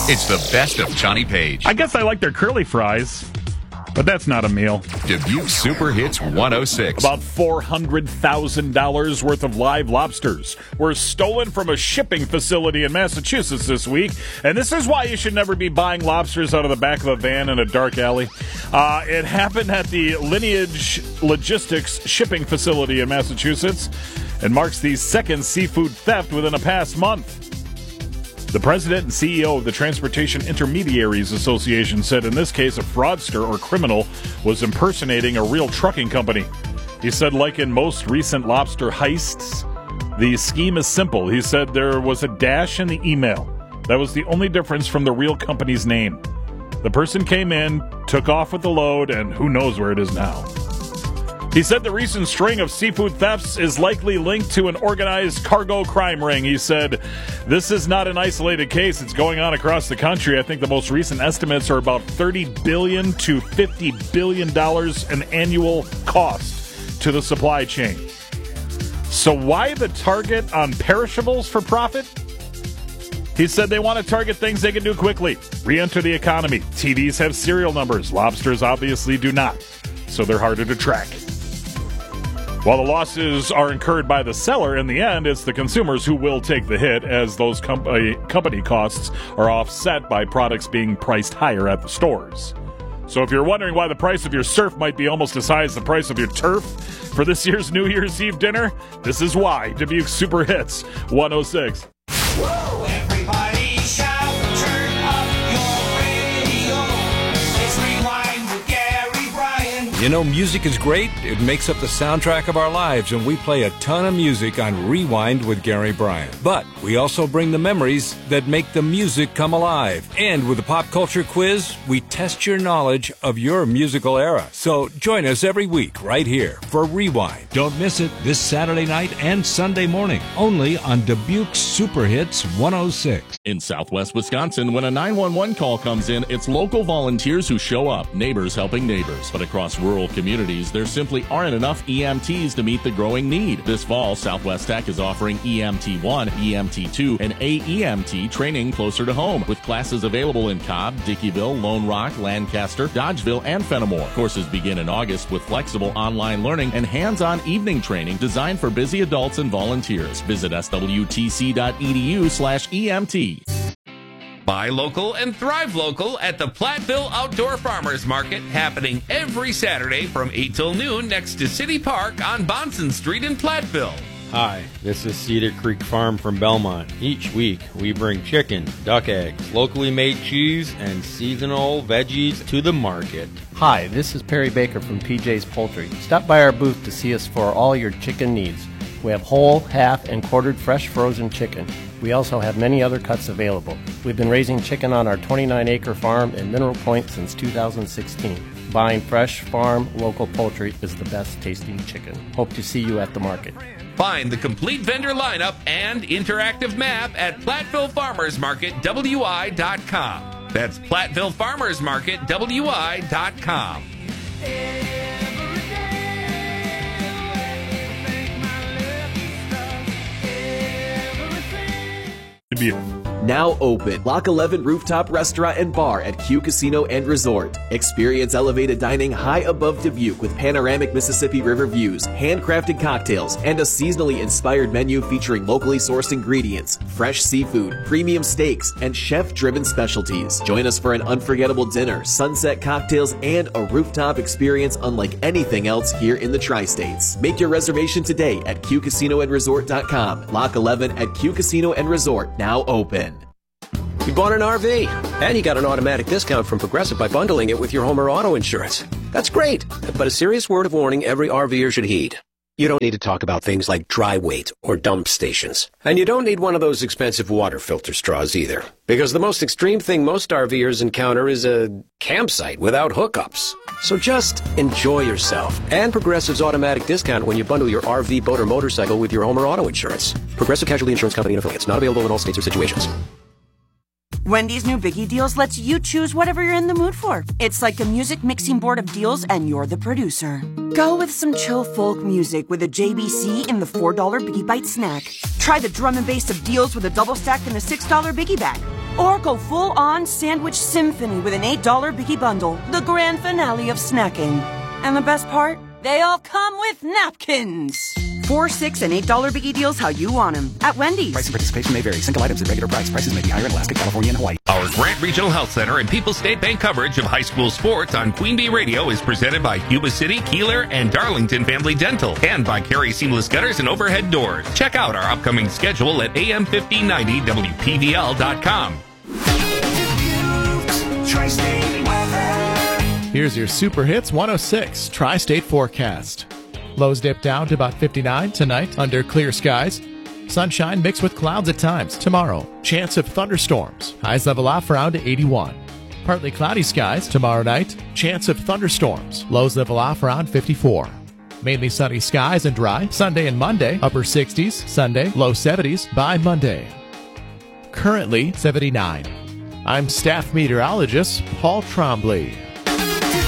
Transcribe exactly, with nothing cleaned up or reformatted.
It's the best of Johnny Page. I guess I like their curly fries, but that's not a meal. Dubuque Super Hits one oh six. About four hundred thousand dollars worth of live lobsters were stolen from a shipping facility in Massachusetts this week. And this is why you should never be buying lobsters out of the back of a van in a dark alley. Uh, it happened at the Lineage Logistics shipping facility in Massachusetts and marks the second seafood theft within a past month. The president and C E O of the Transportation Intermediaries Association said in this case a fraudster or criminal was impersonating a real trucking company. He said, like in most recent lobster heists, the scheme is simple. He said there was a dash in the email. That was the only difference from the real company's name. The person came in, took off with the load, and who knows where it is now. He said the recent string of seafood thefts is likely linked to an organized cargo crime ring. He said, this is not an isolated case. It's going on across the country. I think the most recent estimates are about thirty billion dollars to fifty billion dollars in annual cost to the supply chain. So why the target on perishables for profit? He said they want to target things they can do quickly. Re-enter the economy. T Vs have serial numbers. Lobsters obviously do not. So they're harder to track. While the losses are incurred by the seller, in the end, it's the consumers who will take the hit, as those com- uh, company costs are offset by products being priced higher at the stores. So if you're wondering why the price of your surf might be almost as high as the price of your turf for this year's New Year's Eve dinner, this is why. Dubuque Super Hits one oh six. Whoa, everybody shout, turn up your radio. It's Rewind with Gary Bryan. You know, music is great. It makes up the soundtrack of our lives, and we play a ton of music on Rewind with Gary Bryan. But we also bring the memories that make the music come alive. And with the pop culture quiz, we test your knowledge of your musical era. So join us every week right here for Rewind. Don't miss it this Saturday night and Sunday morning, only on Dubuque Super Hits one oh six. In Southwest Wisconsin, when a nine one one call comes in, it's local volunteers who show up, neighbors helping neighbors. But across rural communities, there simply aren't enough E M Ts to meet the growing need. This fall, Southwest Tech is offering E M T one, E M T two, and A E M T training closer to home, with classes available in Cobb, Dickeyville, Lone Rock, Lancaster, Dodgeville, and Fenimore. Courses begin in August with flexible online learning and hands-on evening training designed for busy adults and volunteers. Visit S W T C dot E D U slash E M T. Buy local and thrive local at the Platteville Outdoor Farmers Market, happening every Saturday from eight till noon next to City Park on Bonson Street in Platteville. Hi, this is Cedar Creek Farm from Belmont. Each week, we bring chicken, duck eggs, locally made cheese, and seasonal veggies to the market. Hi, this is Perry Baker from P J's Poultry. Stop by our booth to see us for all your chicken needs. We have whole, half, and quartered fresh frozen chicken. We also have many other cuts available. We've been raising chicken on our twenty-nine acre farm in Mineral Point since two thousand sixteen. Buying fresh, farm, local poultry is the best tasting chicken. Hope to see you at the market. Find the complete vendor lineup and interactive map at Platteville Farmers Market W I dot com. That's Platteville Farmers Market W I dot com. Now open. Lock eleven Rooftop Restaurant and Bar at Q Casino and Resort. Experience elevated dining high above Dubuque with panoramic Mississippi River views, handcrafted cocktails, and a seasonally inspired menu featuring locally sourced ingredients, fresh seafood, premium steaks, and chef-driven specialties. Join us for an unforgettable dinner, sunset cocktails, and a rooftop experience unlike anything else here in the Tri-States. Make your reservation today at Q Casino and Resort dot com. Lock eleven at Q Casino and Resort, now open. You bought an R V, and you got an automatic discount from Progressive by bundling it with your home or auto insurance. That's great, but a serious word of warning every RVer should heed. You don't need to talk about things like dry weight or dump stations. And you don't need one of those expensive water filter straws either, because the most extreme thing most RVers encounter is a campsite without hookups. So just enjoy yourself. And Progressive's automatic discount when you bundle your R V, boat, or motorcycle with your home or auto insurance. Progressive Casualty Insurance Company and affiliates. Not available in all states or situations. Wendy's new Biggie Deals lets you choose whatever you're in the mood for. It's like a music mixing board of deals, and you're the producer. Go with some chill folk music with a J B C in the four dollar Biggie Bite snack. Try the drum and bass of deals with a double stack and a six dollar Biggie bag. Or go full-on sandwich symphony with an eight dollar Biggie Bundle, the grand finale of snacking. And the best part? They all come with napkins. Four, six, and eight dollar Biggie deals how you want them at Wendy's. Price and participation may vary. Single items at regular price. Prices may be higher in Alaska, California, and Hawaii. Our Grant Regional Health Center and People's State Bank coverage of high school sports on Queen Bee Radio is presented by Cuba City, Keeler, and Darlington Family Dental, and by Carey Seamless Gutters and Overhead Doors. Check out our upcoming schedule at A M fifteen ninety W P V L dot com. Here's your Super Hits one oh six Tri-State forecast. Lows dip down to about fifty-nine tonight under clear skies. Sunshine mixed with clouds at times tomorrow. Chance of thunderstorms. Highs level off around eighty-one. Partly cloudy skies tomorrow night. Chance of thunderstorms. Lows level off around fifty-four. Mainly sunny skies and dry. Sunday and Monday, upper sixties. Sunday, low seventies by Monday. Currently seventy-nine. I'm staff meteorologist Paul Trombley.